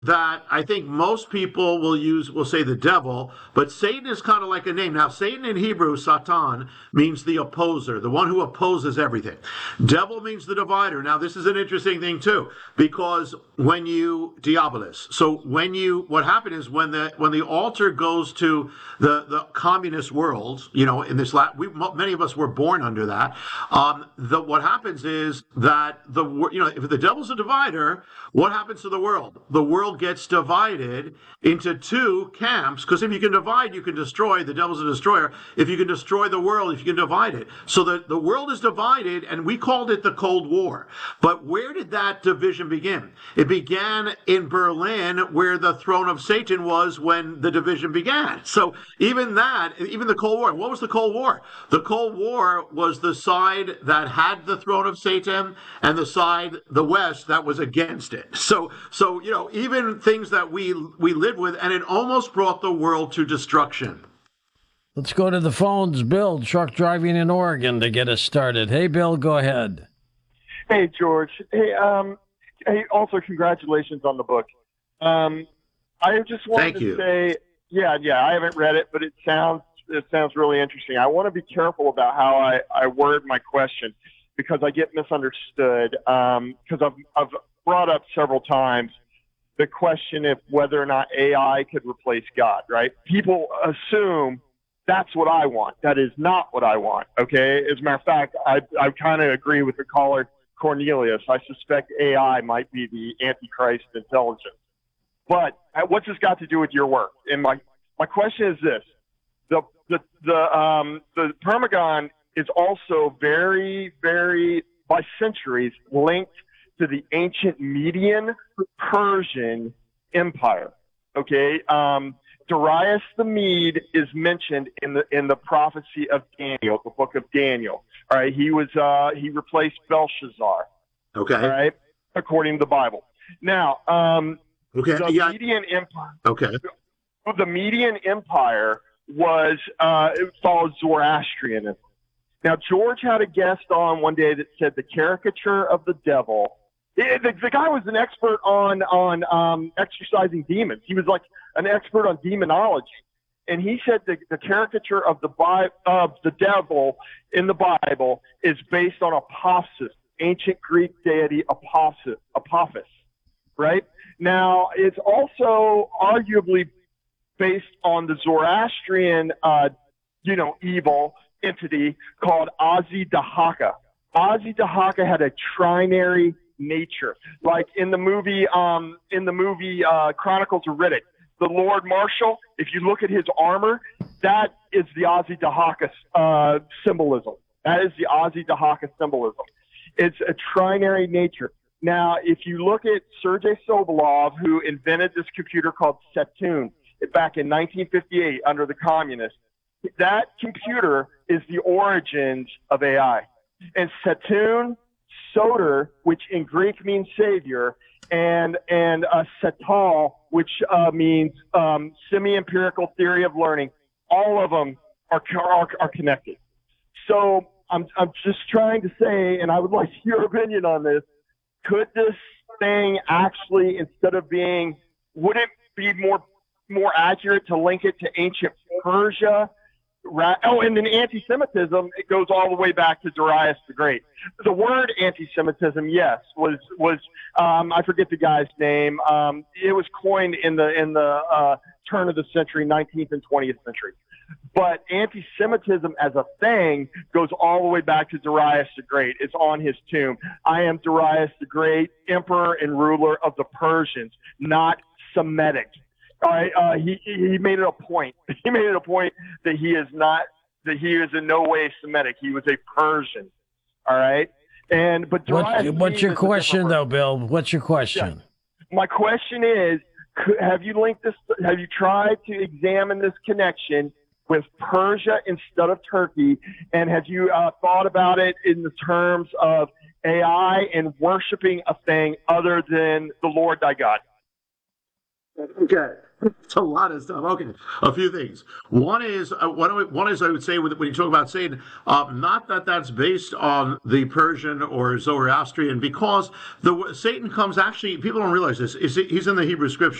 that I think most people will say the devil, but Satan is kind of like a name. Now, Satan in Hebrew, Satan, means the opposer, the one who opposes everything. Devil means the divider. Now, this is an interesting thing too, because when you diabolus, so what happened is when the altar goes to the communist world, in this many of us were born under that. What happens is that if the devil's a divider, what happens to the world? The world gets divided into two camps, because if you can divide, you can destroy. The devil's a destroyer. If you can destroy the world, if you can divide it. So the world is divided, and we called it the Cold War. But where did that division begin? It began in Berlin, where the throne of Satan was when the division began. So even the Cold War, what was the Cold War? The Cold War was the side that had the throne of Satan and the side, the West, that was against it. So even things that we lived with, and it almost brought the world to destruction. Let's go to the phones. Bill, truck driving in Oregon, to get us started. Hey, Bill, go ahead. Hey, George. Hey, also congratulations on the book. I just wanted to say, yeah, I haven't read it, but it sounds really interesting. I want to be careful about how I word my question, because I get misunderstood. Because I've brought up several times the question of whether or not AI could replace God, right? People assume that's what I want. That is not what I want, okay? As a matter of fact, I kind of agree with the caller, Cornelius. I suspect AI might be the Antichrist intelligence. But what's this got to do with your work? And my question is this. The Pergamon is also very, very, by centuries, linked to the ancient Median Persian Empire. Okay, Darius the Mede is mentioned in the prophecy of Daniel, the book of Daniel. All right, he replaced Belshazzar. Okay, all right, according to the Bible. Now, okay, the Median Empire. Okay, the Median Empire was it followed Zoroastrianism. Now, George had a guest on one day that said the caricature of the devil. The guy was an expert on exorcising demons. He was like an expert on demonology, and he said the caricature of the devil in the Bible is based on Apophis, ancient Greek deity Apophis. Right? Now, it's also arguably based on the Zoroastrian, evil entity called Azi-Dahaka. Azi-Dahaka had a trinary nature, like in the movie Chronicles of Riddick. The Lord Marshal, if you look at his armor, that is the Azi-Dahaka symbolism. That is the Azi-Dahaka symbolism. It's a trinary nature. Now, if you look at Sergei Sobolov, who invented this computer called Saturn back in 1958 under the communists, that computer is the origins of AI. And Saturn, Soter, which in Greek means savior, and Satal, which means semi-empirical theory of learning, all of them are connected. So I'm just trying to say, and I would like your opinion on this, could this thing actually, instead of being, would it be more accurate to link it to ancient Persia? And then anti-Semitism, it goes all the way back to Darius the Great. The word anti-Semitism, yes, was I forget the guy's name. It was coined in the turn of the century, 19th and 20th century. But anti-Semitism as a thing goes all the way back to Darius the Great. It's on his tomb. I am Darius the Great, emperor and ruler of the Persians, not Semitic. All right, he made it a point. He made it a point that he is in no way Semitic. He was a Persian. All right, but what's your question though, Bill? What's your question? Yeah. My question is, have you linked this? Have you tried to examine this connection with Persia instead of Turkey? And have you thought about it in the terms of AI and worshiping a thing other than the Lord thy God? Okay. It's a lot of stuff. Okay, a few things. One is I would say when you talk about Satan, not that that's based on the Persian or Zoroastrian, because the Satan comes actually. People don't realize this. He's in the Hebrew Scripture.